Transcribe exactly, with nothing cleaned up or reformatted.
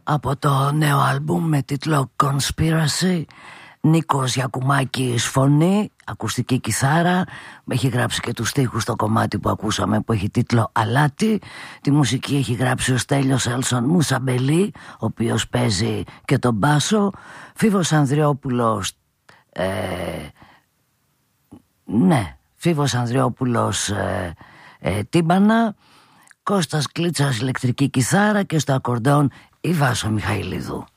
Από το νέο άλμπουμ με τίτλο Conspiracy, Νίκος Γιακουμάκης φωνή, ακουστική κιθάρα. Έχει γράψει και τους στίχους στο κομμάτι που ακούσαμε που έχει τίτλο Αλάτι. Τη μουσική έχει γράψει ο Στέλιος Έλσον Μουσαμπελή, ο οποίος παίζει και τον μπάσο. Φίβος Ανδριόπουλος ε, Ναι, Φίβος Ανδριόπουλος ε, ε, τύμπανα, Κώστας Κλίτσας ηλεκτρική κιθάρα και στο ακορντεόν η Βάσο Μιχαηλίδου.